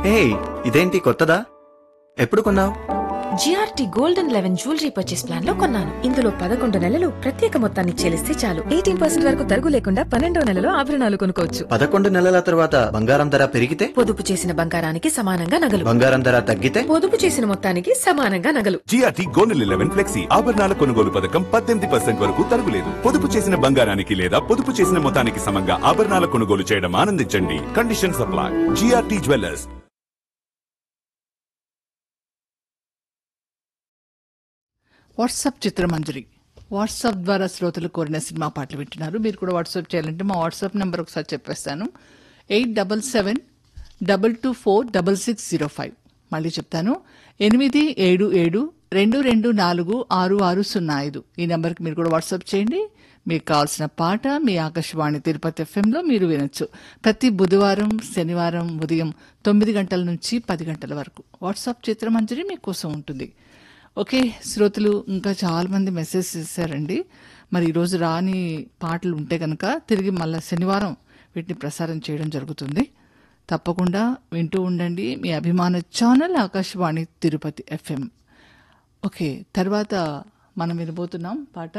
ఏయ్, ఇదేంటి కొత్తదా? ఎప్పుడు కొన్నావు? GRT golden 11 jewellery purchase plan లో కొన్నాను. ఇందులో 11 నెలలు ప్రత్యేక మొత్తాన్ని చెల్లిస్తే చాలు 18% వరకు తరుగు లేకుండా 12వ నెలలో ఆభరణాలు కొనుక్కోవచ్చు. 11 నెలల తర్వాత బంగారం ధర పెరిగితే? పొదుపు చేసిన బంగారానికి సమానంగా నగలు. బంగారం ధర తగ్గితే? పొదుపు చేసిన మొత్తానికి సమానంగా నగలు. జిఆర్టీ గోల్డెన్ 11 ఫ్లెక్సీ ఆభరణాల కొనుగోలు పథకం 18% వరకు తరుగులేదు. పొదుపు చేసిన బంగారానికి లేదా పొదుపు చేసిన మొత్తానికి సమంగా ఆభరణాల కొనుగోలు చేయడం ఆనందించండి. Condition supply. GRT jewellers. WhatsApp చిత్రమంజరి WhatsApp ద్వారా శ్రోతలు కోరిన సినిమా పాటలు వింటున్నారు. మీరు కూడా వాట్సాప్ చేయాలంటే మా వాట్సాప్ నెంబర్ ఒకసారి చెప్పేస్తాను. 8772246605. మళ్ళీ చెప్తాను, 8772246605. ఈ నెంబర్కి మీరు కూడా వాట్సాప్ చేయండి. మీకు కావాల్సిన పాట మీ ఆకాశవాణి తిరుపతి ఎఫ్ఎంలో మీరు వినొచ్చు. ప్రతి బుధవారం శనివారం ఉదయం 9 గంటల నుంచి 10 గంటల వరకు వాట్సాప్ చిత్రమంజరి మీకోసం ఉంటుంది. ఓకే శ్రోతలు, ఇంకా చాలామంది మెసేజ్ చేశారండి. మరి ఈరోజు రాని పాటలు ఉంటే కనుక తిరిగి మళ్ళీ శనివారం వీటిని ప్రసారం చేయడం జరుగుతుంది. తప్పకుండా వింటూ ఉండండి మీ అభిమాన channel Akashvani Tirupati FM. Okay, తర్వాత మనం వినబోతున్నాం పాట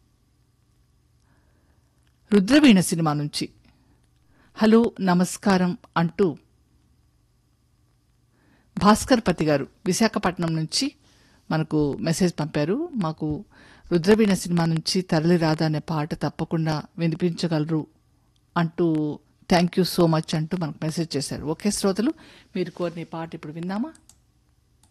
రుద్రవీణ సినిమా నుంచి హలో నమస్కారం అంటూ భాస్కర్ పతి గారు విశాఖపట్నం నుంచి మనకు మెసేజ్ పంపారు. మాకు రుద్రవీణ సినిమా నుంచి తరలి రాదా అనే పాట తప్పకుండా వినిపించగలరు అంటూ థ్యాంక్ యూ సో మచ్ అంటూ మనకు మెసేజ్ చేశారు. ఓకే శ్రోతలు, మీరు కోరిన పాట ఇప్పుడు విందామా?